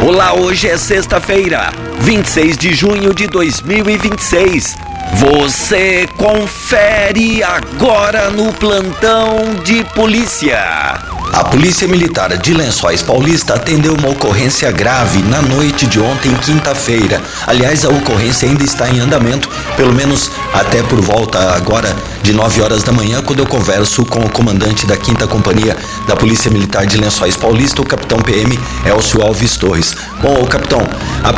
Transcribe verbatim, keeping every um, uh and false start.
Olá, hoje é sexta-feira, vinte e seis de junho de dois mil e vinte e seis. Você confere agora no plantão de polícia. A Polícia Militar de Lençóis Paulista atendeu uma ocorrência grave na noite de ontem, quinta-feira. Aliás, a ocorrência ainda está em andamento, pelo menos até por volta agora de nove horas da manhã, quando eu converso com o comandante da quinta Companhia da Polícia Militar de Lençóis Paulista, o capitão P M Elcio Alves Torres. Bom, o capitão, a